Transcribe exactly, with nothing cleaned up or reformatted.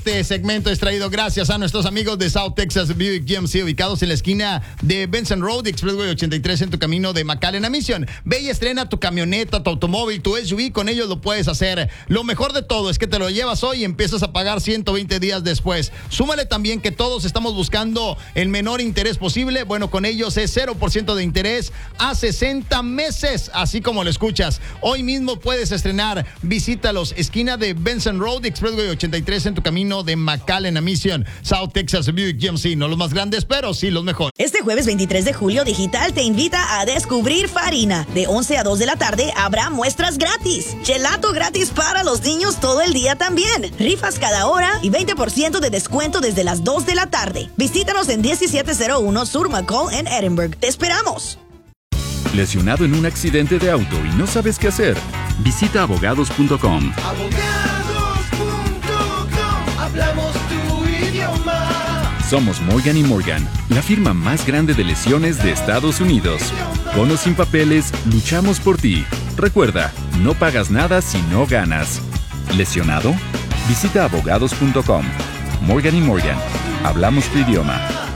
Este segmento es traído gracias a nuestros amigos de South Texas Buick G M C, ubicados en la esquina de Benson Road, Expressway ochenta y tres, en tu camino de McAllen a Mission. Ve y estrena tu camioneta, tu automóvil, tu S U V, con ellos lo puedes hacer. Lo mejor de todo es que te lo llevas hoy y empiezas a pagar ciento veinte días después. Súmale también que todos estamos buscando el menor interés posible. Bueno, con ellos es cero por ciento de interés a sesenta meses, así como lo escuchas. Hoy mismo puedes estrenar. Visítalos, esquina de Benson Road, Expressway ochenta y tres, en tu camino de McAllen a Mission. South Texas Buick G M C, no los más grandes, pero sí los mejores. Este jueves veintitrés de julio, Digital te invita a descubrir Farina. De once a dos de la tarde habrá muestras gratis. Gelato gratis para los niños todo el día también. Rifas cada hora y veinte por ciento de descuento desde las dos de la tarde. Visítanos en diecisiete cero uno Sur McCall en Edinburgh. ¡Te esperamos! ¿Lesionado en un accidente de auto y no sabes qué hacer? Visita abogados punto com. abogados punto com, hablamos tu idioma. Somos Morgan y Morgan, la firma más grande de lesiones de Estados Unidos. Con o sin papeles, luchamos por ti. Recuerda, no pagas nada si no ganas. ¿Lesionado? Visita abogados punto com. Morgan y Morgan, hablamos tu idioma.